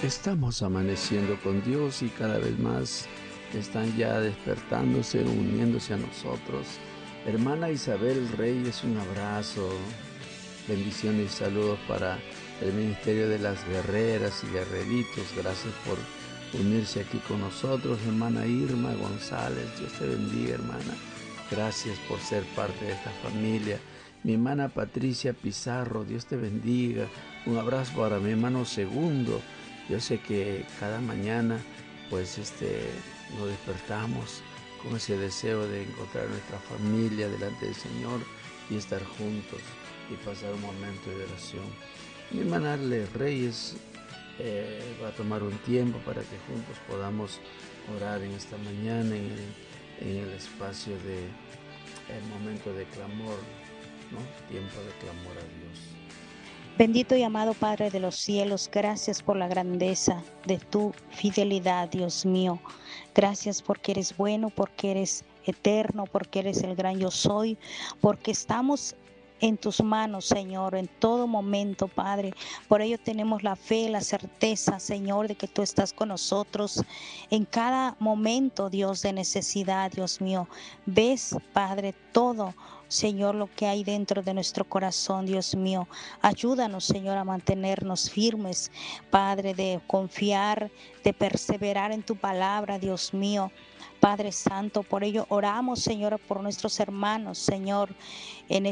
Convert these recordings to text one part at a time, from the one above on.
Estamos amaneciendo con Dios y cada vez más están ya despertándose, uniéndose a nosotros. Hermana Isabel Reyes, un abrazo, bendiciones y saludos para el Ministerio de las Guerreras y Guerreritos. Gracias por unirse aquí con nosotros. Hermana Irma González, Dios te bendiga, hermana. Gracias por ser parte de esta familia. Mi hermana Patricia Pizarro, Dios te bendiga. Un abrazo para mi hermano Segundo. Yo sé que cada mañana pues nos despertamos con ese deseo de encontrar nuestra familia delante del Señor y estar juntos y pasar un momento de oración. Mi hermana Arle Reyes va a tomar un tiempo para que juntos podamos orar en esta mañana en el espacio de el momento de clamor, ¿no? Tiempo de clamor a Dios. Bendito y amado Padre de los cielos, gracias por la grandeza de tu fidelidad, Dios mío. Gracias porque eres bueno, porque eres eterno, porque eres el gran yo soy, porque estamos en tus manos, Señor, en todo momento, Padre. Por ello tenemos la fe, la certeza, Señor, de que tú estás con nosotros en cada momento, Dios, de necesidad, Dios mío. Ves, Padre, todo, Señor, lo que hay dentro de nuestro corazón, Dios mío. Ayúdanos, Señor, a mantenernos firmes, Padre, de confiar, de perseverar en tu palabra, Dios mío. Padre Santo, por ello oramos, Señor, por nuestros hermanos, Señor, en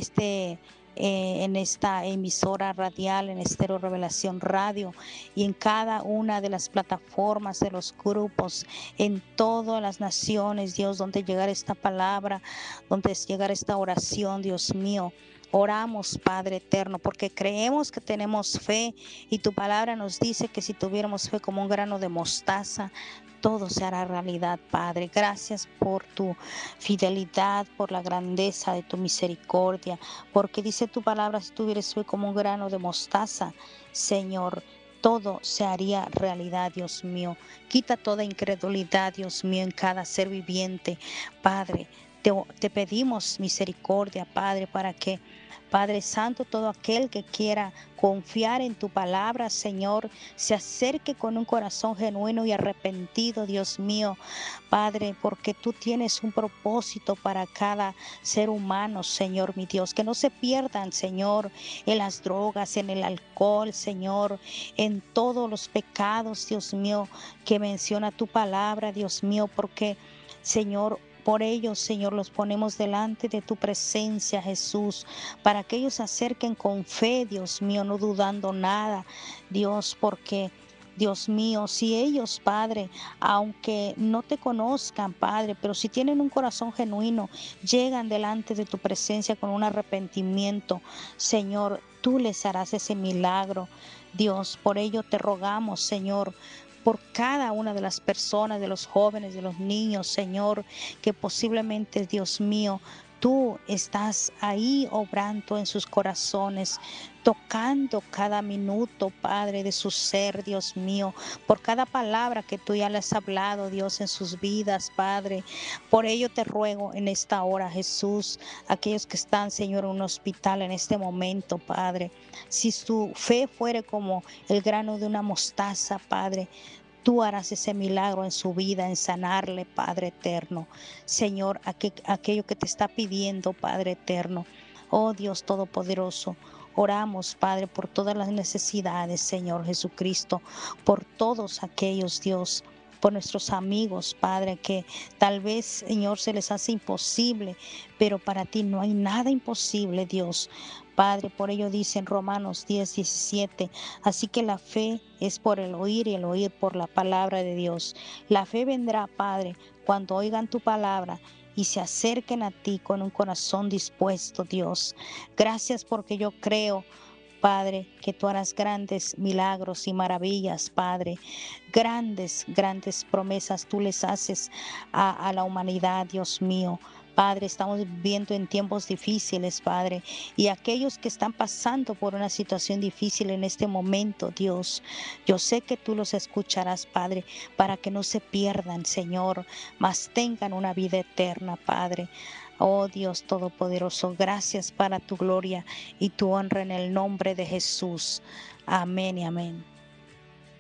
esta emisora radial, en Estéreo Revelación Radio y en cada una de las plataformas de los grupos, en todas las naciones, Dios, donde llegar esta palabra, donde llegar esta oración, Dios mío. Oramos, Padre eterno, porque creemos que tenemos fe y tu palabra nos dice que si tuviéramos fe como un grano de mostaza, todo se hará realidad, Padre. Gracias por tu fidelidad, por la grandeza de tu misericordia, porque dice tu palabra, si tuvieras fe como un grano de mostaza, Señor, todo se haría realidad, Dios mío. Quita toda incredulidad, Dios mío, en cada ser viviente, Padre. Te pedimos misericordia, Padre, para que, Padre Santo, todo aquel que quiera confiar en tu palabra, Señor, se acerque con un corazón genuino y arrepentido, Dios mío, Padre, porque tú tienes un propósito para cada ser humano, Señor, mi Dios, que no se pierdan, Señor, en las drogas, en el alcohol, Señor, en todos los pecados, Dios mío, que menciona tu palabra, Dios mío, porque, Señor, por ellos, Señor, los ponemos delante de tu presencia, Jesús, para que ellos se acerquen con fe, Dios mío, no dudando nada, Dios, porque, Dios mío, si ellos, Padre, aunque no te conozcan, Padre, pero si tienen un corazón genuino, llegan delante de tu presencia con un arrepentimiento, Señor, tú les harás ese milagro, Dios. Por ello te rogamos, Señor, por cada una de las personas, de los jóvenes, de los niños, Señor, que posiblemente, Dios mío, tú estás ahí obrando en sus corazones, tocando cada minuto, Padre, de su ser, Dios mío, por cada palabra que tú ya les has hablado, Dios, en sus vidas, Padre. Por ello te ruego en esta hora, Jesús, aquellos que están, Señor, en un hospital en este momento, Padre, si su fe fuere como el grano de una mostaza, Padre, tú harás ese milagro en su vida, en sanarle, Padre eterno. Señor, aquello que te está pidiendo, Padre eterno. Oh Dios Todopoderoso, oramos, Padre, por todas las necesidades, Señor Jesucristo, por todos aquellos, Dios, por nuestros amigos, Padre, que tal vez, Señor, se les hace imposible, pero para ti no hay nada imposible, Dios. Padre, por ello dice en Romanos 10:17, así que la fe es por el oír y el oír por la palabra de Dios. La fe vendrá, Padre, cuando oigan tu palabra y se acerquen a ti con un corazón dispuesto, Dios. Gracias porque yo creo, Padre, que tú harás grandes milagros y maravillas, Padre. Grandes, grandes promesas tú les haces a la humanidad, Dios mío. Padre, estamos viviendo en tiempos difíciles, Padre, y aquellos que están pasando por una situación difícil en este momento, Dios, yo sé que tú los escucharás, Padre, para que no se pierdan, Señor, mas tengan una vida eterna, Padre. Oh Dios Todopoderoso, gracias para tu gloria y tu honra en el nombre de Jesús. Amén y amén.